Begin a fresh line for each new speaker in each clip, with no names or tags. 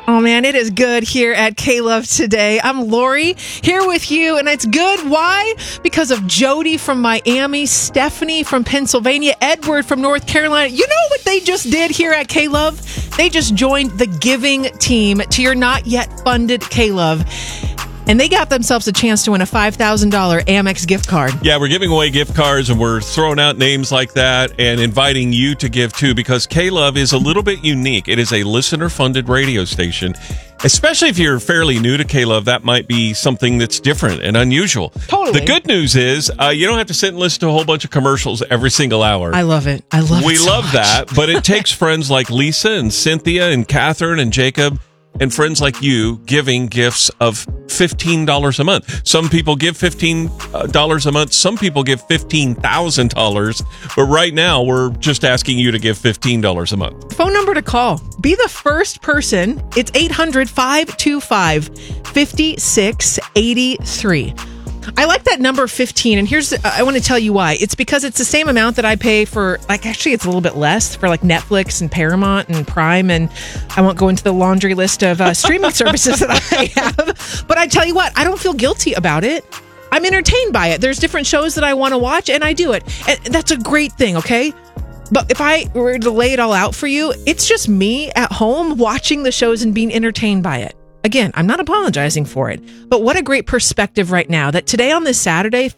Oh, man, it is good here at K-Love today. I'm Lori here with you, and it's good. Why? Because of Jody from Miami, Stephanie from Pennsylvania, Edward from North Carolina. You know what they just did here at K-Love? They just joined the giving team to your not yet funded K-Love. And they got themselves a chance to win a $5,000 Amex gift card.
Yeah, we're giving away gift cards, and we're throwing out names like that and inviting you to give too, because K-Love is a little bit unique. It is a listener-funded radio station. Especially if you're fairly new to K-Love, that might be something that's different and unusual.
Totally.
The good news is you don't have to sit and listen to a whole bunch of commercials every single hour.
I love it.
We
so
love
much.
that, but it takes friends like Lisa and Cynthia and Catherine and Jacob and friends like you giving gifts of $15 a month. Some people give $15 a month. Some people give $15,000. But right now, we're just asking you to give $15 a month.
Phone number to call. Be the first person. It's 800-525-5683. I like that number 15, and I want to tell you why. It's because it's the same amount that I pay for, actually it's a little bit less for Netflix and Paramount and Prime, and I won't go into the laundry list of streaming services that I have. But I tell you what, I don't feel guilty about it. I'm entertained by it. There's different shows that I want to watch, and I do it. And that's a great thing, okay? But if I were to lay it all out for you, it's just me at home watching the shows and being entertained by it. Again, I'm not apologizing for it, but what a great perspective right now that today on this Saturday,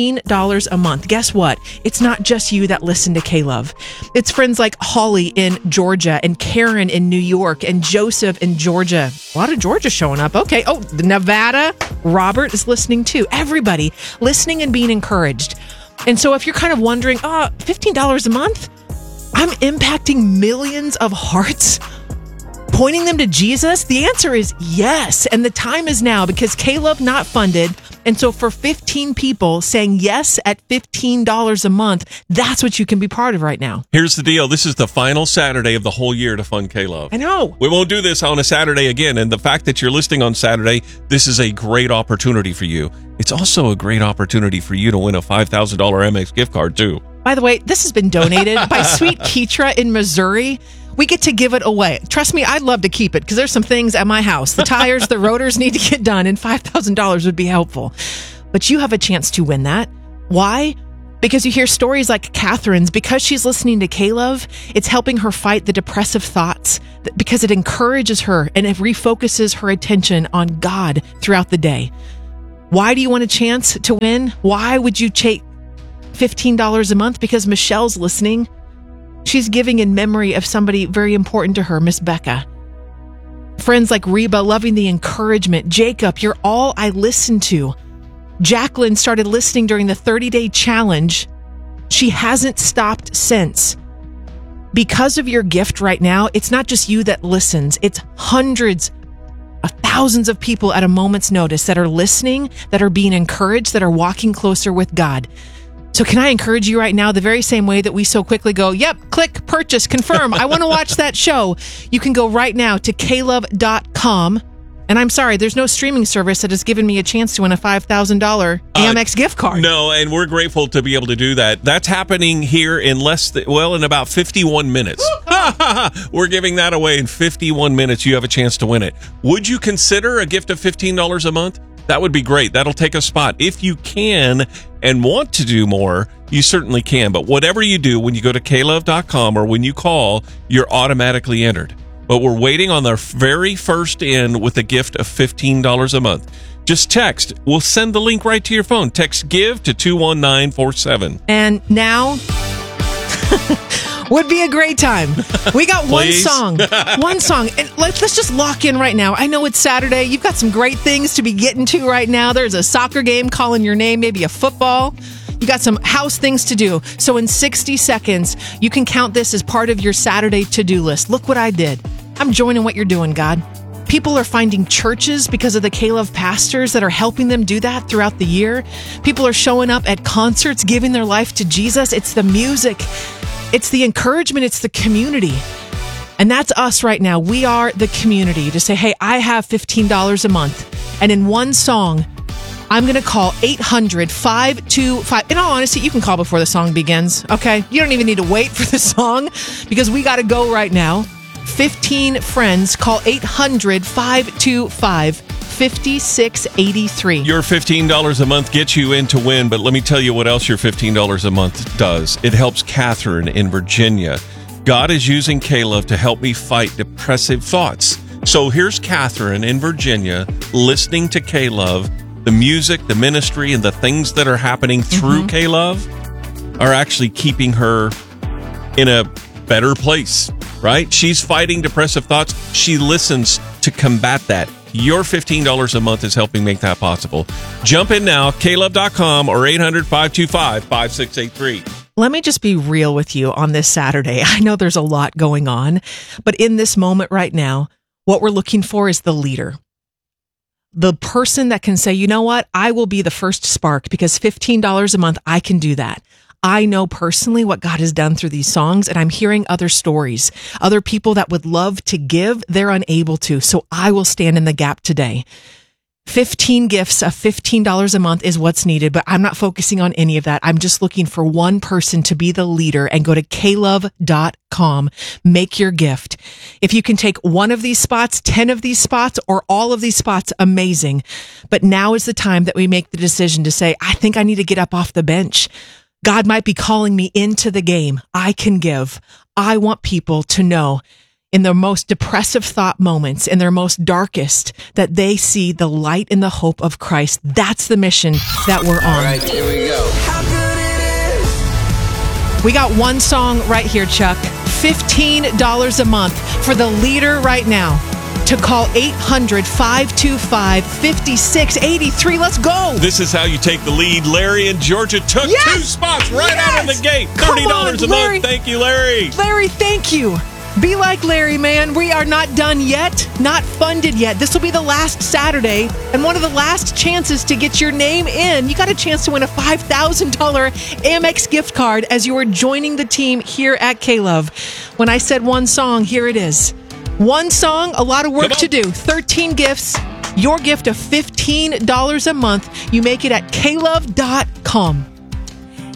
$15 a month. Guess what? It's not just you that listen to K-Love. It's friends like Holly in Georgia and Karen in New York and Joseph in Georgia. A lot of Georgia showing up. Okay. Oh, Nevada. Robert is listening too. Everybody listening and being encouraged. And so if you're kind of wondering, $15 a month, I'm impacting millions of hearts, pointing them to Jesus? The answer is yes. And the time is now, because K-Love not funded. And so for 15 people saying yes at $15 a month, that's what you can be part of right now.
Here's the deal. This is the final Saturday of the whole year to fund K-Love.
I know.
We won't do this on a Saturday again. And the fact that you're listening on Saturday, this is a great opportunity for you. It's also a great opportunity for you to win a $5,000 Amex gift card too.
By the way, this has been donated by Sweet Keetra in Missouri. We get to give it away. Trust me, I'd love to keep it because there's some things at my house. The tires, the rotors need to get done, and $5,000 would be helpful. But you have a chance to win that. Why? Because you hear stories like Catherine's. Because she's listening to K-Love, it's helping her fight the depressive thoughts, because it encourages her and it refocuses her attention on God throughout the day. Why do you want a chance to win? Why would you take $15 a month? Because Michelle's listening. She's giving in memory of somebody very important to her, Miss Becca. Friends like Reba, loving the encouragement. Jacob, you're all I listen to. Jacqueline started listening during the 30-day challenge. She hasn't stopped since. Because of your gift right now, it's not just you that listens. It's hundreds of thousands of people at a moment's notice that are listening, that are being encouraged, that are walking closer with God. So can I encourage you right now, the very same way that we so quickly go, yep, click, purchase, confirm, I want to watch that show. You can go right now to klove.com. And I'm sorry, there's no streaming service that has given me a chance to win a $5,000 Amex gift card.
No, and we're grateful to be able to do that. That's happening here in in about 51 minutes. We're giving that away in 51 minutes. You have a chance to win it. Would you consider a gift of $15 a month? That would be great. That'll take a spot. If you can and want to do more, you certainly can. But whatever you do, when you go to klove.com or when you call, you're automatically entered. But we're waiting on our very first in with a gift of $15 a month. Just text. We'll send the link right to your phone. Text GIVE to 21947.
And now would be a great time. We got one song. And let's just lock in right now. I know it's Saturday. You've got some great things to be getting to right now. There's a soccer game calling your name, maybe a football. You got some house things to do. So in 60 seconds, you can count this as part of your Saturday to-do list. Look what I did. I'm joining what you're doing, God. People are finding churches because of the K-Love pastors that are helping them do that throughout the year. People are showing up at concerts, giving their life to Jesus. It's the music. It's the encouragement. It's the community. And that's us right now. We are the community to say, hey, I have $15 a month. And in one song, I'm going to call 800-525. In all honesty, you can call before the song begins, okay? You don't even need to wait for the song because we got to go right now. 15 friends. Call 800-525-5683.
Your $15 a month gets you in to win, but let me tell you what else your $15 a month does. It helps Catherine in Virginia. God is using K-Love to help me fight depressive thoughts. So here's Catherine in Virginia listening to K-Love. The music, the ministry, and the things that are happening through K-Love are actually keeping her in a better place, right? She's fighting depressive thoughts. She listens to combat that. Your $15 a month is helping make that possible. Jump in now, klove.com or 800-525-5683.
Let me just be real with you on this Saturday. I know there's a lot going on, but in this moment right now, what we're looking for is the leader. The person that can say, you know what, I will be the first spark because $15 a month, I can do that. I know personally what God has done through these songs, and I'm hearing other stories, other people that would love to give, they're unable to. So I will stand in the gap today. 15 gifts of $15 a month is what's needed, but I'm not focusing on any of that. I'm just looking for one person to be the leader, and go to klove.com. Make your gift. If you can take one of these spots, 10 of these spots, or all of these spots, amazing. But now is the time that we make the decision to say, I think I need to get up off the bench. God might be calling me into the game. I can give. I want people to know in their most depressive thought moments, in their most darkest, that they see the light and the hope of Christ. That's the mission that we're on.
All right, here we go. How good it is.
We got one song right here, Chuck. $15 a month for the leader right now. To call 800-525-5683. Let's go.
This is how you take the lead. Larry in Georgia took 2 spots right out of the gate. $30 a month. Thank you, Larry.
Larry, thank you. Be like Larry, man. We are not done yet, not funded yet. This will be the last Saturday and one of the last chances to get your name in. You got a chance to win a $5,000 Amex gift card as you are joining the team here at K-Love. When I said one song, here it is. One song, a lot of work to do. 13 gifts, your gift of $15 a month. You make it at klove.com.